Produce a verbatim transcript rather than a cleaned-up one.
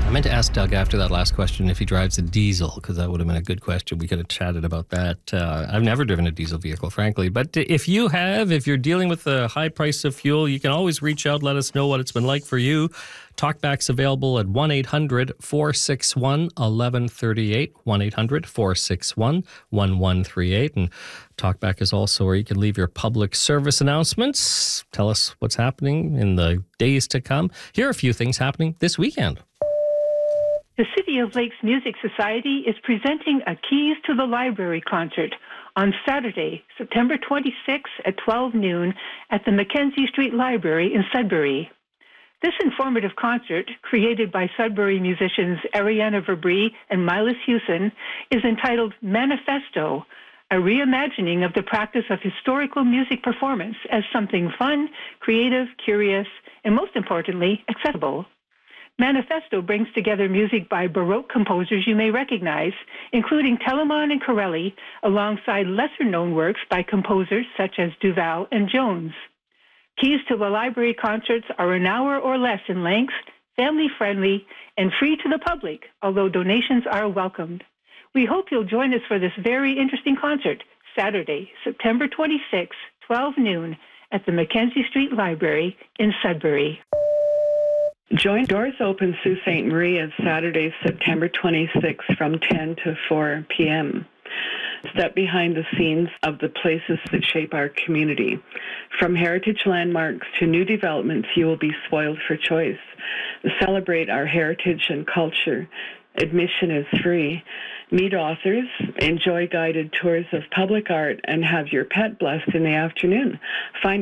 I meant to ask Doug after that last question if he drives a diesel, because that would have been a good question. We could have chatted about that. Uh, I've never driven a diesel vehicle, frankly. But if you have, if you're dealing with the high price of fuel, you can always reach out, let us know what it's been like for you. Talkback's available at one eight hundred four six one one one three eight, one eight hundred four six one one one three eight. And Talkback is also where you can leave your public service announcements. Tell us what's happening in the days to come. Here are a few things happening this weekend. The City of Lakes Music Society is presenting a Keys to the Library concert on Saturday, September twenty-sixth at twelve noon at the Mackenzie Street Library in Sudbury. This informative concert, created by Sudbury musicians Ariana Verbrie and Milas Hewson, is entitled Manifesto, a reimagining of the practice of historical music performance as something fun, creative, curious, and most importantly, accessible. Manifesto brings together music by Baroque composers you may recognize, including Telemann and Corelli, alongside lesser-known works by composers such as Duval and Jones. Keys to the Library concerts are an hour or less in length, family-friendly, and free to the public, although donations are welcomed. We hope you'll join us for this very interesting concert, Saturday, September twenty-sixth, twelve noon, at the Mackenzie Street Library in Sudbury. Join Doors Open Sault Ste. Marie Saturday, September twenty-sixth from ten to four p.m. Step behind the scenes of the places that shape our community. From heritage landmarks to new developments, you will be spoiled for choice. Celebrate our heritage and culture. Admission is free. Meet authors, enjoy guided tours of public art, and have your pet blessed in the afternoon. Find